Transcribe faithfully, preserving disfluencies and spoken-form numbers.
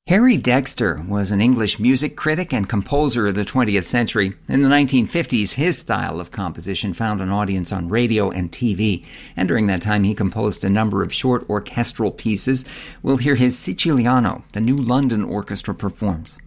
Harry Dexter was an English music critic and composer of the twentieth century. In the nineteen fifties, his style of composition found an audience on radio and T V, and during that time he composed a number of short orchestral pieces. We'll hear his Siciliano, the New London Orchestra performs.